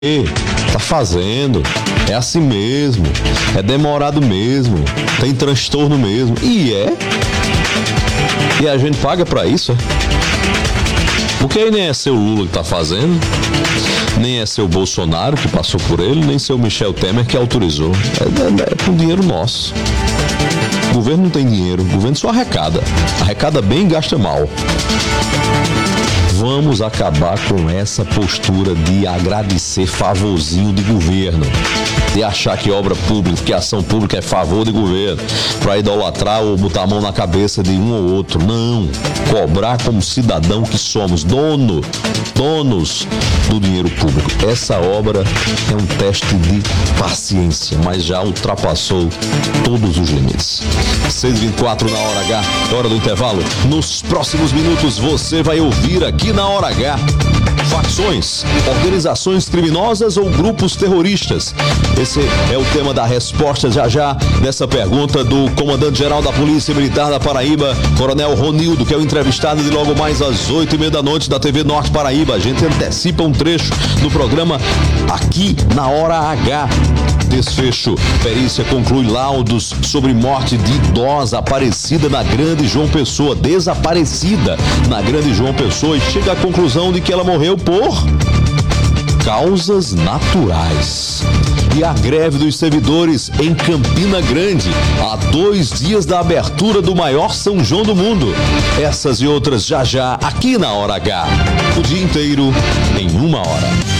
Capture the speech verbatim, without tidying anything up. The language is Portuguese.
Tá fazendo, é assim mesmo, é demorado mesmo, tem transtorno mesmo, e é, e a gente paga pra isso, é? Porque aí nem é seu Lula que tá fazendo, nem é seu Bolsonaro que passou por ele, nem seu Michel Temer que autorizou, é, é, é com dinheiro nosso. O governo não tem dinheiro, o governo só arrecada, arrecada bem e gasta mal. Vamos acabar com essa postura de agradecer favorzinho de governo, de achar que obra pública, que ação pública é favor de governo, para idolatrar ou botar a mão na cabeça de um ou outro. Não, cobrar como cidadão que somos, dono, donos do dinheiro público. Essa obra é um teste de paciência, mas já ultrapassou todos os limites. seis e vinte e quatro na hora H, hora do intervalo. Nos próximos minutos você vai ouvir aqui na hora H: facções, organizações criminosas ou grupos terroristas? Esse é o tema da resposta já já dessa pergunta do comandante-geral da Polícia Militar da Paraíba, Coronel Ronildo, que é o entrevistado de logo mais às oito e meia da noite da T V Norte Paraíba. A gente antecipa um trecho do programa aqui na hora H. Desfecho: perícia conclui laudos sobre morte de idosa aparecida na Grande João Pessoa, desaparecida na Grande João Pessoa, e chega à conclusão de que ela morreu por causas naturais. E a greve dos servidores em Campina Grande, há dois dias da abertura do maior São João do mundo. Essas e outras já já aqui na hora H. O dia inteiro em uma hora.